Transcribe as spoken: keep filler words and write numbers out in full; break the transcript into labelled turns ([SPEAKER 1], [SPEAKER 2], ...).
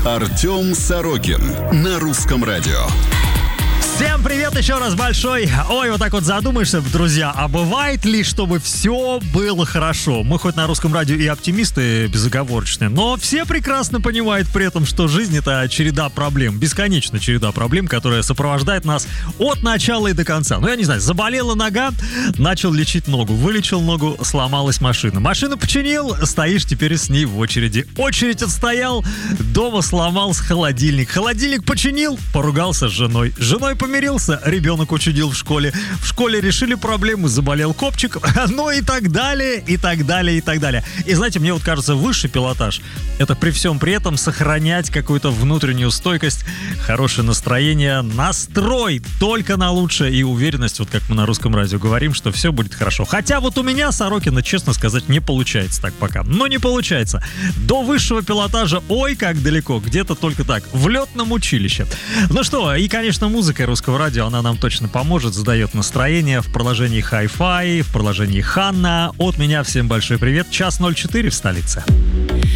[SPEAKER 1] Артем Сорокин на Русском радио.
[SPEAKER 2] Всем привет еще раз большой. Ой, вот так вот задумаешься, друзья, а бывает ли, чтобы все было хорошо? Мы хоть на Русском радио и оптимисты безоговорочные, но все прекрасно понимают при этом, что жизнь — это череда проблем, бесконечная череда проблем, которая сопровождает нас от начала и до конца. Ну, я не знаю, заболела нога, начал лечить ногу, вылечил ногу, сломалась машина. Машину починил, стоишь теперь с ней в очереди. Очередь отстоял, дома сломался холодильник. Холодильник починил, поругался с женой. С женой помирился, ребенок учудил в школе. В школе решили проблему, заболел копчик. Ну и так далее, и так далее, и так далее. И знаете, мне вот кажется, высший пилотаж — это при всем при этом сохранять какую-то внутреннюю стойкость, хорошее настроение, настрой только на лучшее и уверенность, вот как мы на Русском радио говорим, что все будет хорошо. Хотя вот у меня, Сорокина, честно сказать, не получается так пока. Но не получается. До высшего пилотажа, ой, как далеко. Где-то только так, в летном училище. Ну что, и, конечно, музыка Русского радио, она нам точно поможет, задает настроение в приложении Hi-Fi, в приложении Ханна. От меня всем большой привет. Час ноль четыре в столице.